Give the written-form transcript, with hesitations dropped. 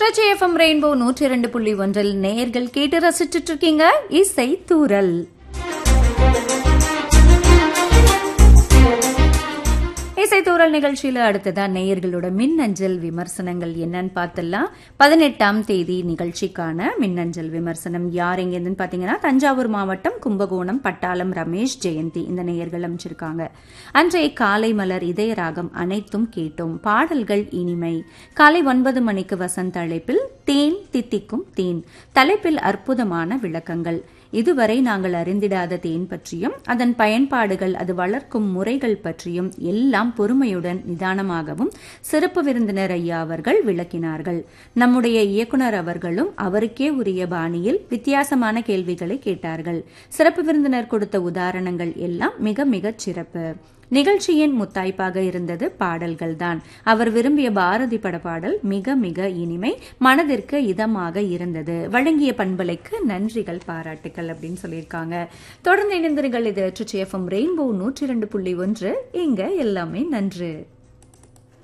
Trichy FM rainbow 102.1 நேயர்கள் கேட்டு ரசிச்சுட்டு இருக்கீங்க இசை தூரல். இசைத்தூரல் நிகழ்ச்சியில அடுத்ததான் நேயர்களோட மின்னஞ்சல் விமர்சனங்கள் என்னன்னு பார்த்தலாம். 18ஆம் தேதி நிகழ்ச்சிக்கான மின்னஞ்சல் விமர்சனம் யார் எங்கேருந்துன்னு பாத்தீங்கன்னா தஞ்சாவூர் மாவட்டம் கும்பகோணம் பட்டாளம் ரமேஷ் ஜெயந்தி இந்த நேயர்கள் அமைச்சிருக்காங்க. அன்றைய காலை மலர் இதய ராகம் அனைத்தும் கேட்டோம். பாடல்கள் இனிமை. காலை 9 மணிக்கு வசந்த அழைப்பில் தேன் தித்திக்கும் தேன் தலைப்பில் அற்புதமான விளக்கங்கள். இதுவரை நாங்கள் அறிந்திடாத தேன் பற்றியும் அதன் பயன்பாடுகள் அது வளர்க்கும் முறைகள் பற்றியும் எல்லாம் பொறுமையுடன் நிதானமாகவும் சிறப்பு விருந்தினர் ஐயா அவர்கள் விளக்கினார்கள். நம்முடைய இயக்குனர் அவர்களும் அவருக்கே உரிய பாணியில் வித்தியாசமான கேள்விகளை கேட்டார்கள். சிறப்பு விருந்தினர் கொடுத்த உதாரணங்கள் எல்லாம் மிக மிகச் சிறப்பு. நிகழ்ச்சியின் முத்தாய்ப்பாக இருந்தது பாடல்கள் தான். அவர் விரும்பிய பாரதி பட பாடல் மிக மிக இனிமை, மனதிற்கு இதமாக இருந்தது. வழங்கிய பண்பலைக்கு நன்றிகள் பாராட்டுகள் அப்படின்னு சொல்லியிருக்காங்க. தொடர்ந்து இணைந்திருங்கள். இது திருச்சி எஃப்எம் ரெயின்போ 102.1. இங்க எல்லாமே நன்று.